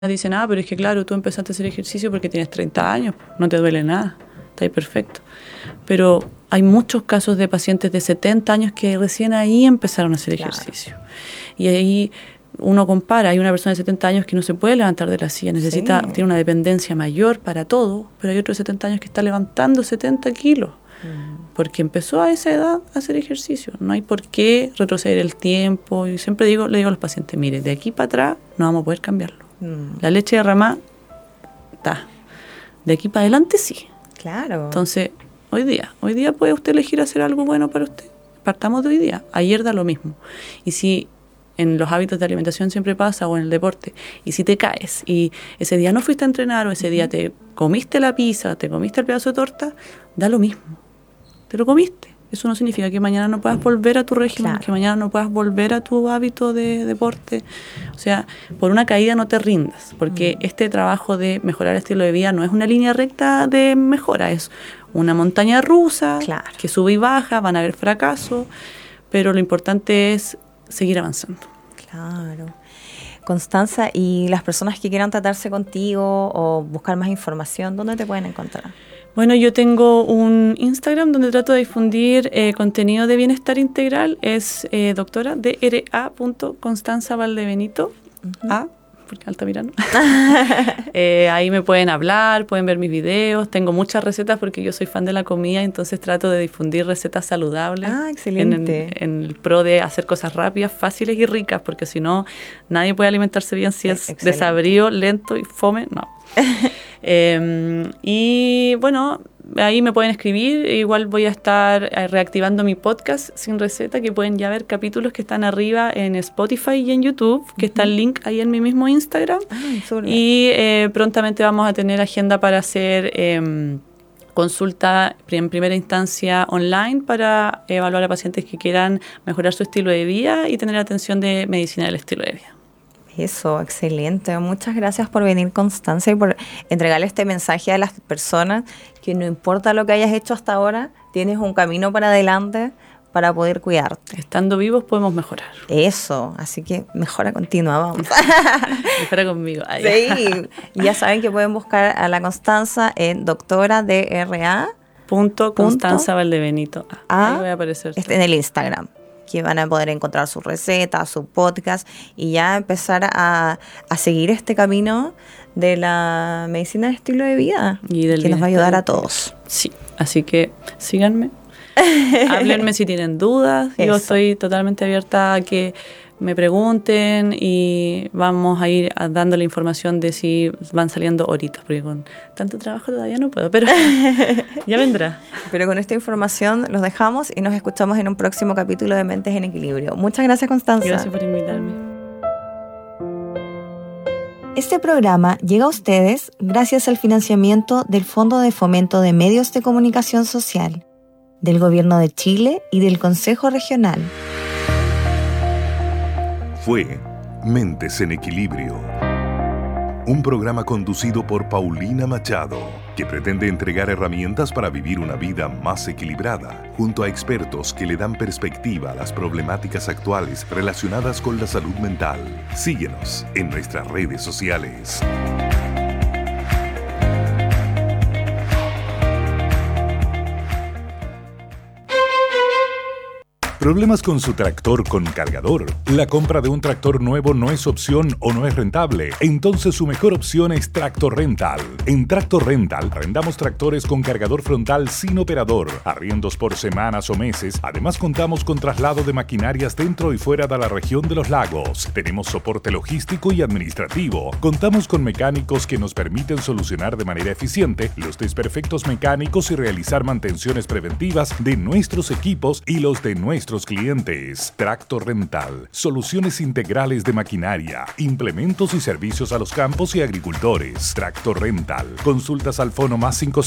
dicen, pero es que claro, tú empezaste a hacer ejercicio porque tienes 30 años, no te duele nada, está ahí perfecto. Pero hay muchos casos de pacientes de 70 años que recién ahí empezaron a hacer ejercicio. Y ahí uno compara, hay una persona de 70 años que no se puede levantar de la silla, tiene una dependencia mayor para todo, pero hay otro de 70 años que está levantando 70 kilos. Porque empezó a esa edad a hacer ejercicio. No hay por qué retroceder el tiempo. Y siempre le digo a los pacientes, mire, de aquí para atrás no vamos a poder cambiarlo. La leche derramada, está. De aquí para adelante sí. Claro. Entonces, hoy día puede usted elegir hacer algo bueno para usted. Partamos de hoy día. Ayer da lo mismo. Y si en los hábitos de alimentación siempre pasa, o en el deporte, y si te caes, y ese día no fuiste a entrenar, o ese día te comiste la pizza, te comiste el pedazo de torta, da lo mismo. Te lo comiste. Eso no significa que mañana no puedas volver a tu régimen, que mañana no puedas volver a tu hábito de deporte. O sea, por una caída no te rindas, porque este trabajo de mejorar el estilo de vida no es una línea recta de mejora, es una montaña rusa que sube y baja, van a haber fracasos, pero lo importante es seguir avanzando. Claro. Constanza, ¿y las personas que quieran tratarse contigo o buscar más información, dónde te pueden encontrar? Bueno, yo tengo un Instagram donde trato de difundir contenido de bienestar integral. Es doctora dra.constanzavaldebenito. Porque Altamirano. Ahí me pueden hablar, pueden ver mis videos. Tengo muchas recetas porque yo soy fan de la comida, entonces trato de difundir recetas saludables. Excelente. En el pro de hacer cosas rápidas, fáciles y ricas, porque si no, nadie puede alimentarse bien si es desabrido, lento y fome. No. Y bueno, ahí me pueden escribir. Igual voy a estar reactivando mi podcast Sin Receta, que pueden ya ver capítulos que están arriba en Spotify y en YouTube, que está el link ahí en mi mismo Instagram. Y prontamente vamos a tener agenda para hacer consulta en primera instancia online para evaluar a pacientes que quieran mejorar su estilo de vida y tener atención de medicina del estilo de vida. Eso, excelente. Muchas gracias por venir, Constanza, y por entregarle este mensaje a las personas que no importa lo que hayas hecho hasta ahora, tienes un camino para adelante para poder cuidarte. Estando vivos podemos mejorar. Eso, así que mejora continua, vamos. Mejora conmigo. Ay. Sí, ya saben que pueden buscar a la Constanza en doctora DRA. Constanza Valdebenito. Ahí voy a aparecer. En el Instagram, que van a poder encontrar su receta, su podcast y ya empezar a seguir este camino de la medicina de estilo de vida y del que nos va a ayudar a todos. Sí, así que síganme, háblenme si tienen dudas. Yo estoy totalmente abierta a que me pregunten y vamos a ir dando la información de si van saliendo horitas, porque con tanto trabajo todavía no puedo, pero ya vendrá. Pero con esta información los dejamos y nos escuchamos en un próximo capítulo de Mentes en Equilibrio. Muchas gracias, Constanza. Gracias por invitarme. Este programa llega a ustedes gracias al financiamiento del Fondo de Fomento de Medios de Comunicación Social, del Gobierno de Chile y del Consejo Regional. Fue Mentes en Equilibrio, un programa conducido por Paulina Machado, que pretende entregar herramientas para vivir una vida más equilibrada, junto a expertos que le dan perspectiva a las problemáticas actuales relacionadas con la salud mental. Síguenos en nuestras redes sociales. ¿Problemas con su tractor con cargador? ¿La compra de un tractor nuevo no es opción o no es rentable? Entonces su mejor opción es Tractor Rental. En Tractor Rental arrendamos tractores con cargador frontal sin operador, arriendos por semanas o meses. Además contamos con traslado de maquinarias dentro y fuera de la región de los lagos. Tenemos soporte logístico y administrativo. Contamos con mecánicos que nos permiten solucionar de manera eficiente los desperfectos mecánicos y realizar mantenciones preventivas de nuestros equipos y los de nuestros clientes. Tractor Rental, soluciones integrales de maquinaria, implementos y servicios a los campos y agricultores. Tractor Rental, consultas al fono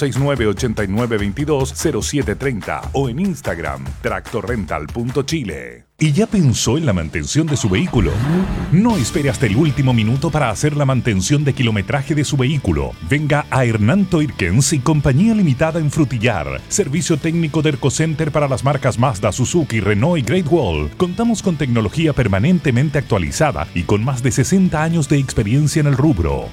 +569-8922-0730 o en Instagram, tractorrental.chile. ¿Y ya pensó en la mantención de su vehículo? No espere hasta el último minuto para hacer la mantención de kilometraje de su vehículo. Venga a Hernán Toirkens y Compañía Limitada en Frutillar. Servicio técnico de Ercocenter para las marcas Mazda, Suzuki, Renault y Great Wall, contamos con tecnología permanentemente actualizada y con más de 60 años de experiencia en el rubro.